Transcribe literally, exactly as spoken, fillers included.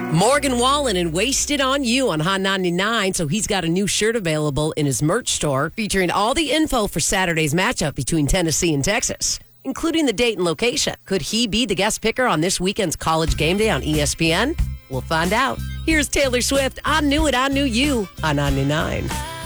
Morgan Wallen and Wasted on You on Hot ninety-nine. So he's got a new shirt available in his merch store featuring all the info for Saturday's matchup between Tennessee and Texas, including the date and location. Could he be the guest picker on this weekend's College Game Day on E S P N? We'll find out. Here's Taylor Swift. I Knew It, I Knew You on ninety-nine.